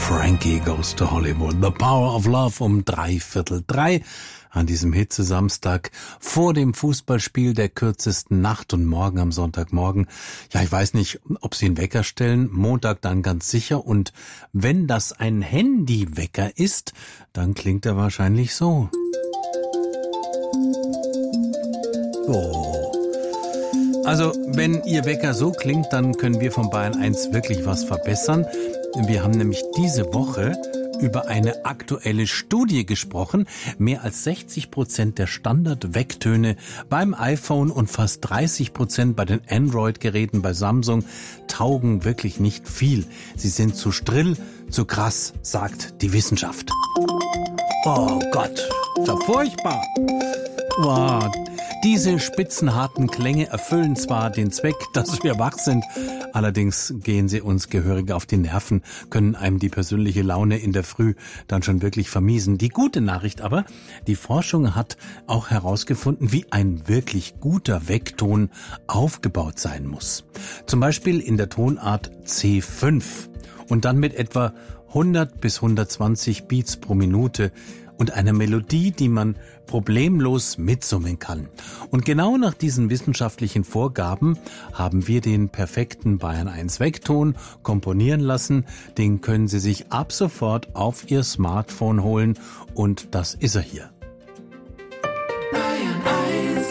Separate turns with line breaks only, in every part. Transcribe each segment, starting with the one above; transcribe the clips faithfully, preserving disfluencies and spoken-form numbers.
Frankie Goes to Hollywood. The Power of Love um drei Viertel drei an diesem Hitze-Samstag vor dem Fußballspiel der kürzesten Nacht und morgen am Sonntagmorgen. Ja, ich weiß nicht, ob Sie einen Wecker stellen, Montag dann ganz sicher. Und wenn das ein Handywecker ist, dann klingt er wahrscheinlich so. Oh. Also, wenn Ihr Wecker so klingt, dann können wir von Bayern eins wirklich was verbessern. Wir haben nämlich diese Woche über eine aktuelle Studie gesprochen. Mehr als sechzig Prozent der Standard-Wecktöne beim iPhone und fast dreißig Prozent bei den Android-Geräten bei Samsung taugen wirklich nicht viel. Sie sind zu strill, zu krass, sagt die Wissenschaft. Oh Gott, ist ja furchtbar. Wow. Diese spitzenharten Klänge erfüllen zwar den Zweck, dass wir wach sind, allerdings gehen sie uns gehörig auf die Nerven, können einem die persönliche Laune in der Früh dann schon wirklich vermiesen. Die gute Nachricht aber, die Forschung hat auch herausgefunden, wie ein wirklich guter Weckton aufgebaut sein muss. Zum Beispiel in der Tonart C fünf und dann mit etwa hundert bis hundertzwanzig Beats pro Minute und einer Melodie, die man problemlos mitsummen kann. Und genau nach diesen wissenschaftlichen Vorgaben haben wir den perfekten Bayern eins Weckton komponieren lassen. Den können Sie sich ab sofort auf Ihr Smartphone holen und das ist er hier. Bayern eins.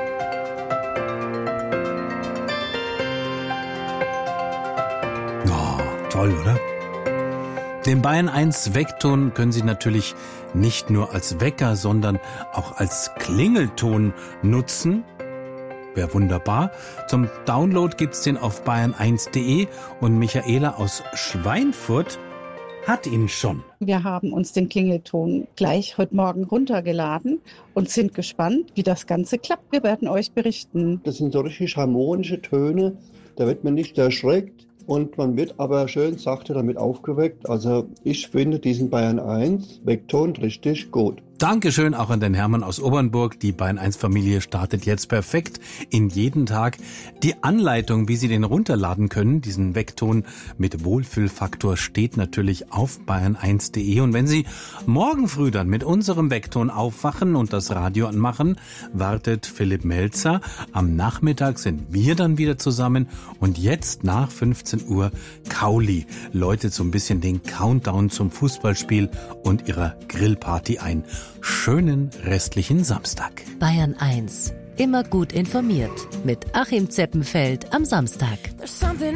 Oh, toll, oder? Den Bayern eins Weckton können Sie natürlich nicht nur als Wecker, sondern auch als Klingelton nutzen. Wäre wunderbar. Zum Download gibt's den auf bayern eins punkt de und Michaela aus Schweinfurt hat ihn schon.
Wir haben uns den Klingelton gleich heute Morgen runtergeladen und sind gespannt, wie das Ganze klappt. Wir werden euch berichten.
Das sind so richtig harmonische Töne, da wird man nicht erschreckt. Und man wird aber schön sachte damit aufgeweckt. Also ich finde diesen Bayern eins Weckton richtig gut.
Dankeschön auch an den Hermann aus Obernburg. Die Bayern eins Familie startet jetzt perfekt in jeden Tag. Die Anleitung, wie Sie den runterladen können, diesen Weckton mit Wohlfühlfaktor, steht natürlich auf bayern eins punkt de. Und wenn Sie morgen früh dann mit unserem Weckton aufwachen und das Radio anmachen, wartet Philipp Melzer. Am Nachmittag sind wir dann wieder zusammen. Und jetzt nach fünfzehn Uhr Kauli läutet so ein bisschen den Countdown zum Fußballspiel und ihrer Grillparty ein. Schönen restlichen Samstag.
Bayern eins. Immer gut informiert mit Achim Zeppenfeld am Samstag.